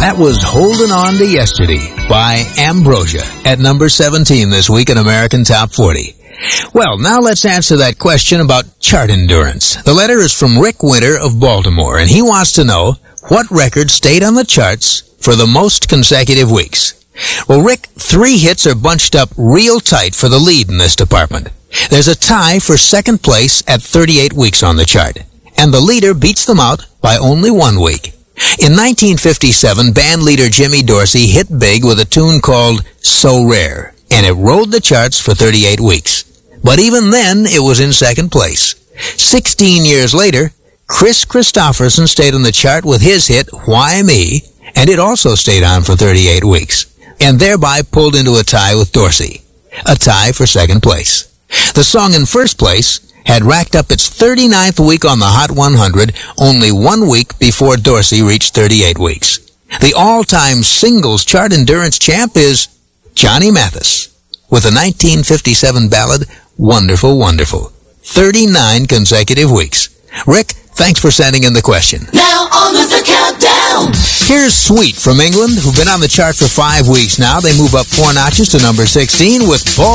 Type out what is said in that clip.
That was Holding On to Yesterday by Ambrosia at number 17 this week in American Top 40. Well, now let's answer that question about chart endurance. The letter is from Rick Winter of Baltimore, and he wants to know what record stayed on the charts for the most consecutive weeks. Well, Rick, 3 hits are bunched up real tight for the lead in this department. There's a tie for second place at 38 weeks on the chart, and the leader beats them out by only 1 week. In 1957, band leader Jimmy Dorsey hit big with a tune called So Rare, and it rode the charts for 38 weeks. But even then, it was in second place. 16 years later, Chris Christopherson stayed on the chart with his hit, Why Me?, and it also stayed on for 38 weeks, and thereby pulled into a tie with Dorsey. A tie for second place. The song in first place had racked up its 39th week on the Hot 100 only 1 week before Dorsey reached 38 weeks. The all-time singles chart endurance champ is Johnny Mathis, with the 1957 ballad, Wonderful, Wonderful. 39 consecutive weeks. Rick, thanks for sending in the question. Now on with the countdown. Here's Sweet from England, who've been on the chart for 5 weeks now. They move up 4 notches to number 16 with Paul